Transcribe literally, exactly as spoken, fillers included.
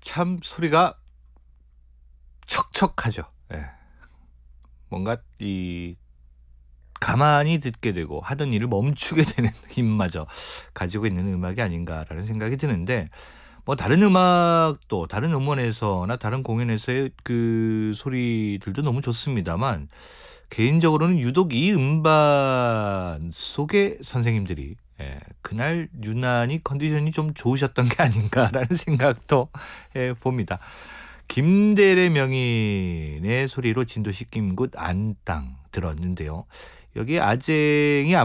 참 소리가 척척하죠. 예. 뭔가 이 가만히 듣게 되고 하던 일을 멈추게 되는 힘마저 가지고 있는 음악이 아닌가라는 생각이 드는데, 뭐 다른 음악도 다른 음원에서나 다른 공연에서의 그 소리들도 너무 좋습니다만, 개인적으로는 유독 이 음반 속의 선생님들이 예, 그날 유난히 컨디션이 좀 좋으셨던 게 아닌가라는 생각도 해 봅니다. 김대래 명인의 소리로 진도시 김굿 안땅 들었는데요. 여기 아쟁이